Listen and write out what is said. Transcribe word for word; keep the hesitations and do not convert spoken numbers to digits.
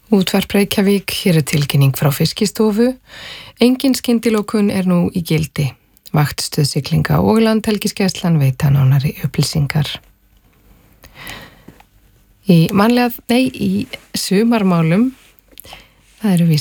Útvarp Reykjavík, hér er tilkynning frá Fiskistofu. Engin skyndilokun er nú í gildi. Vaktstöð siglinga og Landhelgisgæslan veita nánari upplýsingar. Í mannlega, nei, í sumarmálum, það eru víst